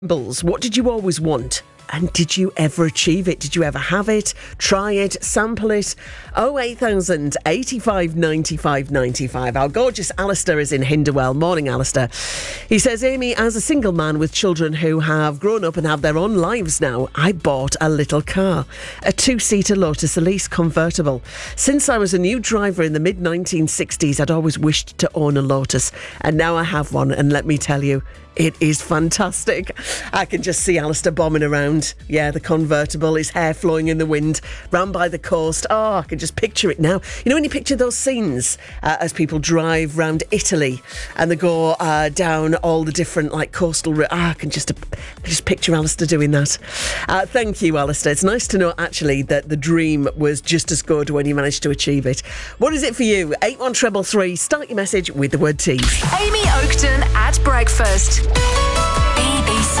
Bulls, what did you always want? And did you ever achieve it? Did you ever have it? Try it? Sample it? 08000 85 95 95. Our gorgeous Alistair is in Hinderwell. Morning, Alistair. He says, Amy, as a single man with children who have grown up and have their own lives now, I bought a little car. A 2-seater Lotus Elise convertible. Since I was a new driver in the mid-1960s, I'd always wished to own a Lotus. And now I have one. And let me tell you, it is fantastic. I can just see Alistair bombing around. Yeah, the convertible, his hair flowing in the wind, round by the coast. Oh, I can just picture it now. You know when you picture those scenes as people drive round Italy and they go down all the different coastal... I can just picture Alistair doing that. Thank you, Alistair. It's nice to know actually that the dream was just as good when you managed to achieve it. What is it for you? 81333. Start your message with the word tease. Amy Oakton at breakfast. BBC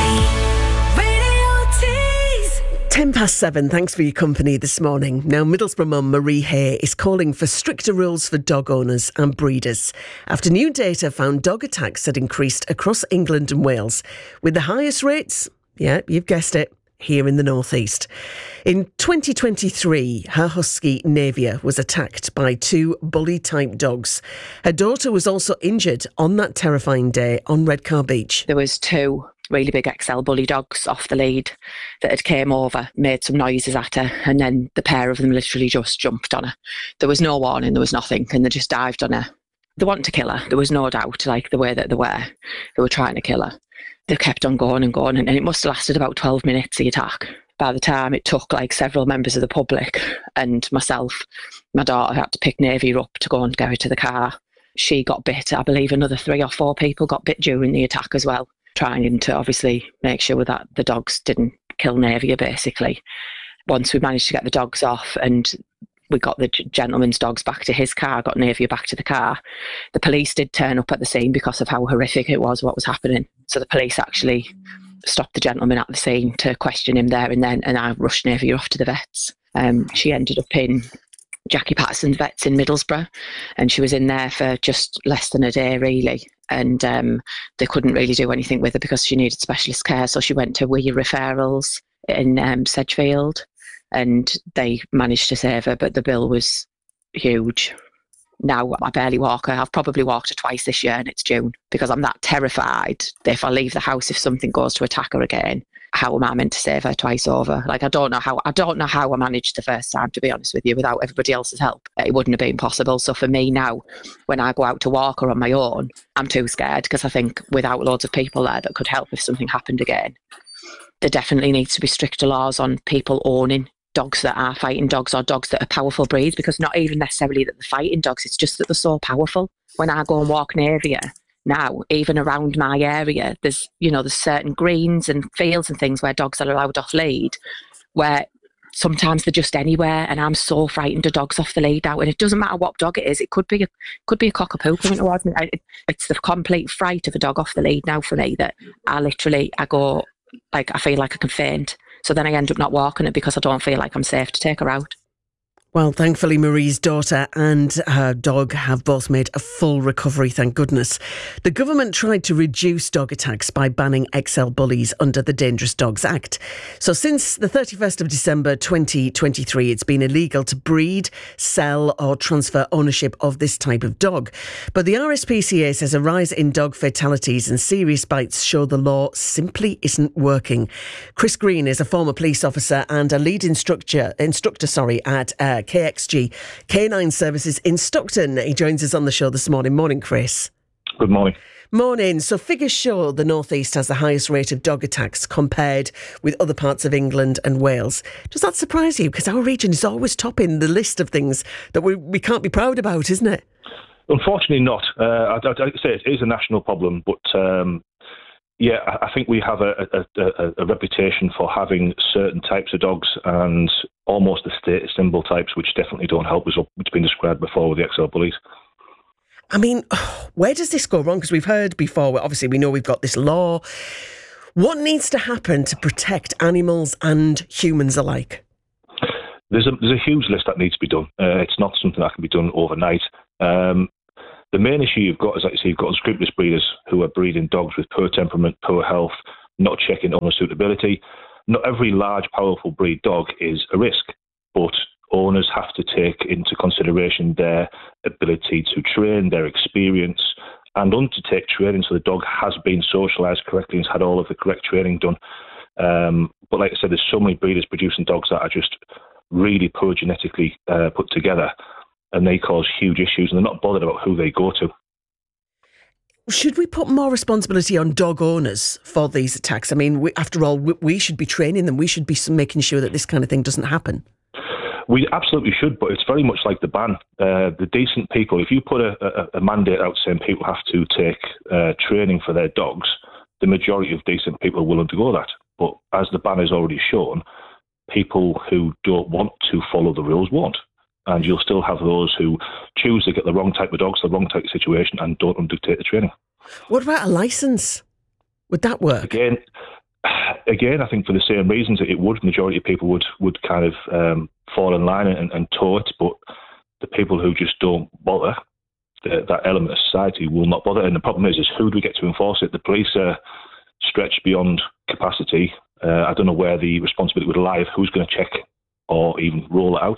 Radio Tees. 7:10. Thanks for your company this morning. Now, Middlesbrough mum Marie Hay is calling for stricter rules for dog owners and breeders after new data found dog attacks had increased across England and Wales, with the highest rates, yeah, you've guessed it, here in the northeast. In 2023, her husky Navia was attacked by 2 bully-type dogs. Her daughter was also injured on that terrifying day on Redcar Beach. There was 2 really big XL bully dogs off the lead that had came over, made some noises at her, and then the pair of them literally just jumped on her. There was no warning, there was nothing, and they just dived on her. They wanted to kill her, there was no doubt, the way that they were trying to kill her. They kept on going and going, and it must have lasted about 12 minutes, the attack. By the time it took several members of the public and myself, my daughter had to pick Navy up to go and get her to the car. She got bit. I believe another 3 or 4 people got bit during the attack as well, trying to obviously make sure that the dogs didn't kill Navia, basically. Once we managed to get the dogs off and we got the gentleman's dogs back to his car, got Navia back to the car, the police did turn up at the scene because of how horrific it was, what was happening. So the police actually stopped the gentleman at the scene to question him there and then, and I rushed Navia off to the vets. She ended up in Jackie Patterson's vets in Middlesbrough, and she was in there for just less than a day, really. And they couldn't really do anything with her because she needed specialist care. So she went to Wee Referrals in Sedgefield, and they managed to save her, but the bill was huge. Now I barely walk her. I've probably walked her twice this year, and it's June, because I'm that terrified that if I leave the house, if something goes to attack her again, how am I meant to save her twice over? I don't know how I managed the first time, to be honest with you, without everybody else's help. It wouldn't have been possible. So for me now, when I go out to walk her on my own, I'm too scared, because I think without loads of people there that could help if something happened again, there definitely needs to be stricter laws on people owning dogs that are fighting dogs or dogs that are powerful breeds, because not even necessarily that they're fighting dogs, it's just that they're so powerful. When I go and walk Navia now, even around my area, there's certain greens and fields and things where dogs are allowed off lead, where sometimes they're just anywhere, and I'm so frightened of dogs off the lead now. And it doesn't matter what dog it is. It could be a cockapoo coming towards me. It's the complete fright of a dog off the lead now for me that I go, I feel like I can faint. So then I end up not walking it because I don't feel like I'm safe to take her out. Well, thankfully, Marie's daughter and her dog have both made a full recovery, thank goodness. The government tried to reduce dog attacks by banning XL bullies under the Dangerous Dogs Act. So since the 31st of December 2023, it's been illegal to breed, sell or transfer ownership of this type of dog. But the RSPCA says a rise in dog fatalities and serious bites show the law simply isn't working. Chris Green is a former police officer and a lead instructor at KXG Canine Services in Stockton. He joins us on the show this morning. Morning, Chris. Good morning. Morning. So figures show the North East has the highest rate of dog attacks compared with other parts of England and Wales. Does that surprise you? Because our region is always topping the list of things that we can't be proud about, isn't it? Unfortunately not. I'd say it is a national problem, but I think we have a reputation for having certain types of dogs and almost the status symbol types, which definitely don't help us up, which has been described before with the XL bullies. I mean, where does this go wrong? Because we've heard before, obviously we know we've got this law. What needs to happen to protect animals and humans alike? There's a huge list that needs to be done. It's not something that can be done overnight. The main issue you've got is, like you say, you've got unscrupulous breeders who are breeding dogs with poor temperament, poor health, not checking owner suitability. Not every large, powerful breed dog is a risk, but owners have to take into consideration their ability to train, their experience, and undertake training so the dog has been socialised correctly and has had all of the correct training done. But like I said, there's so many breeders producing dogs that are just really poor genetically put together, and they cause huge issues, and they're not bothered about who they go to. Should we put more responsibility on dog owners for these attacks? I mean, after all, we should be training them. We should be making sure that this kind of thing doesn't happen. We absolutely should, but it's very much like the ban. The decent people, if you put a mandate out saying people have to take training for their dogs, the majority of decent people are willing to go that. But as the ban has already shown, people who don't want to follow the rules won't. And you'll still have those who choose to get the wrong type of dogs, the wrong type of situation, and don't undertake the training. What about a licence? Would that work? Again, I think for the same reasons it would. Majority of people would kind of fall in line and toe it, but the people who just don't bother, that element of society will not bother. And the problem is who do we get to enforce it? The police are stretched beyond capacity. I don't know where the responsibility would lie of who's going to check or even roll it out.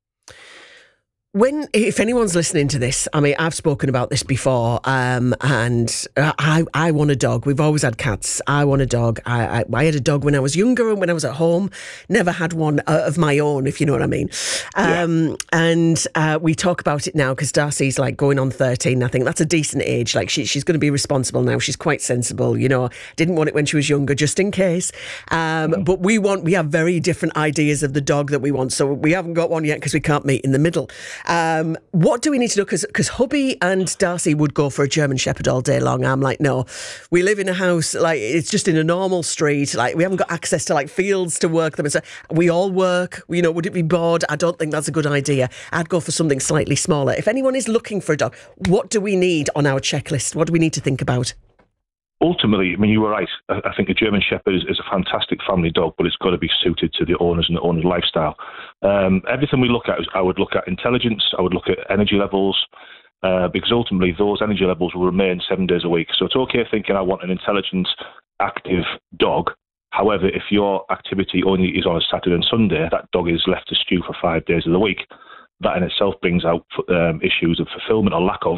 If anyone's listening to this, I mean, I've spoken about this before, and I want a dog. We've always had cats. I want a dog. I had a dog when I was younger and when I was at home. Never had one of my own, if you know what I mean. And we talk about it now because Darcy's like going on 13. I think that's a decent age. Like she's going to be responsible now. She's quite sensible. You know, didn't want it when she was younger, just in case. But we have very different ideas of the dog that we want. So we haven't got one yet because we can't meet in the middle. What do we need to do? Because hubby and Darcy would go for a German Shepherd all day long. I'm like, no, we live in a house, like it's just in a normal street. Like we haven't got access to like fields to work them. And so we all work, you know, would it be bored? I don't think that's a good idea. I'd go for something slightly smaller. If anyone is looking for a dog, what do we need on our checklist? What do we need to think about? Ultimately, I mean, you were right. I think a German Shepherd is a fantastic family dog, but it's got to be suited to the owners and the owner's lifestyle. Everything we look at, I would look at intelligence, I would look at energy levels, because ultimately those energy levels will remain 7 days a week. So it's okay thinking I want an intelligent, active dog. However, if your activity only is on a Saturday and Sunday, that dog is left to stew for 5 days of the week. That in itself brings out issues of fulfillment or lack of.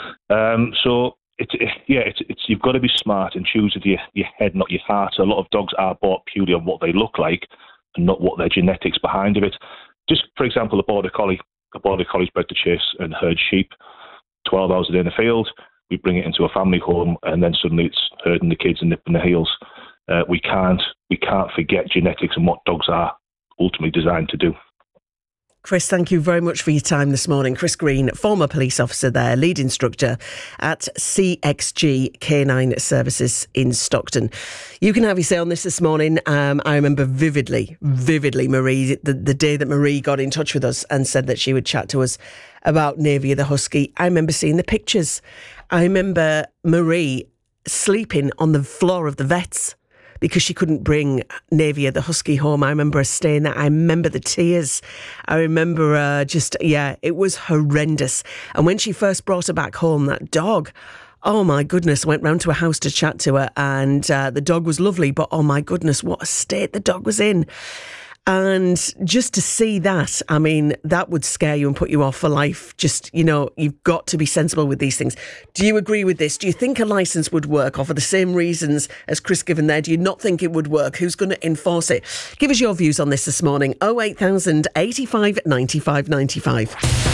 It's you've got to be smart and choose with your head, not your heart. So a lot of dogs are bought purely on what they look like and not what their genetics behind of it. Just for example, a border collie's bred to chase and herd sheep 12 hours a day in the field. We bring it into a family home and then suddenly it's herding the kids and nipping the heels. We can't forget genetics and what dogs are ultimately designed to do. Chris, thank you very much for your time this morning. Chris Green, former police officer there, lead instructor at CXG Canine Services in Stockton. You can have your say on this morning. I remember vividly, Marie, the day that Marie got in touch with us and said that she would chat to us about Navia the Husky. I remember seeing the pictures. I remember Marie sleeping on the floor of the vet's because she couldn't bring Navia the Husky home. I remember her staying there. I remember the tears. I remember it was horrendous. And when she first brought her back home, that dog, oh my goodness, I went round to her house to chat to her and the dog was lovely, but oh my goodness, what a state the dog was in. And just to see that, I mean, that would scare you and put you off for life. Just, you know, you've got to be sensible with these things. Do you agree with this? Do you think a licence would work, or for the same reasons as Chris given there? Do you not think it would work? Who's going to enforce it? Give us your views on this morning. 08000 85 95 95.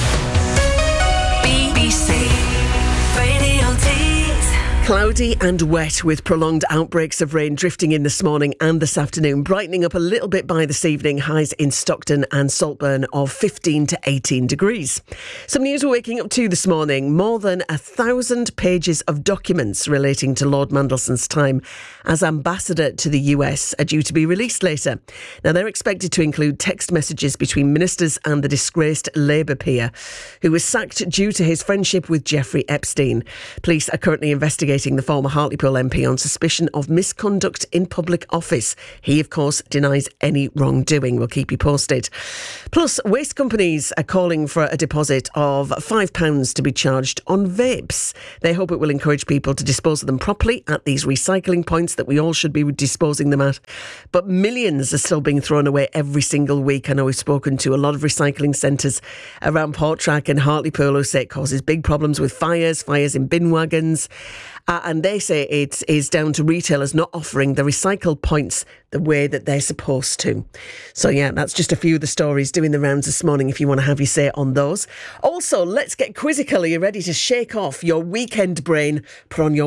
BBC Radio Tees. Cloudy and wet with prolonged outbreaks of rain drifting in this morning and this afternoon, brightening up a little bit by this evening. Highs in Stockton and Saltburn of 15 to 18 degrees. Some news we're waking up to this morning. More than 1,000 pages of documents relating to Lord Mandelson's time as ambassador to the US are due to be released later. Now, they're expected to include text messages between ministers and the disgraced Labour peer who was sacked due to his friendship with Jeffrey Epstein. Police are currently investigating investigating the former Hartlepool MP on suspicion of misconduct in public office. He, of course, denies any wrongdoing. We'll keep you posted. Plus, waste companies are calling for a deposit of £5 to be charged on vapes. They hope it will encourage people to dispose of them properly at these recycling points that we all should be disposing them at. But millions are still being thrown away every single week. I know we've spoken to a lot of recycling centres around Porttrack and Hartlepool who say it causes big problems with fires in bin wagons. And they say it is down to retailers not offering the recycle points the way that they're supposed to. So yeah, that's just a few of the stories doing the rounds this morning if you want to have your say on those. Also, let's get quizzical. Are you ready to shake off your weekend brain? Put on your